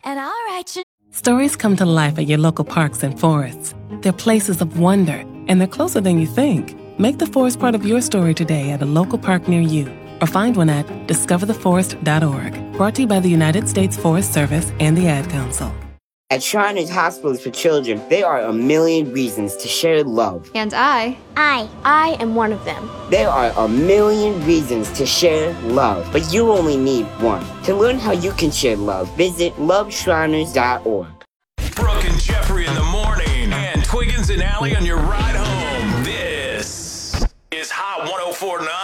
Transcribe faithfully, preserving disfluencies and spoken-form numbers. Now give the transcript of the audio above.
And I'll write you. Stories come to life at your local parks and forests. They're places of wonder, and they're closer than you think. Make the forest part of your story today at a local park near you, or find one at discover the forest dot org. Brought to you by the United States Forest Service and the Ad Council. At Shriners Hospitals for Children, there are a million reasons to share love. And I, I, I am one of them. There are a million reasons to share love, but you only need one. To learn how you can share love, visit love shriners dot org. Brooke and Jeffrey in the morning, and Twiggins and Allie on your ride home. This is Hot one oh four point nine.